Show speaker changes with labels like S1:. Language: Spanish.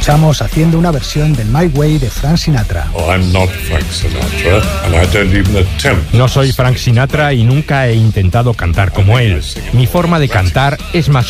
S1: escuchamos haciendo una versión del My Way de Frank Sinatra.
S2: No soy Frank Sinatra y nunca he intentado cantar como él. Mi forma de cantar es más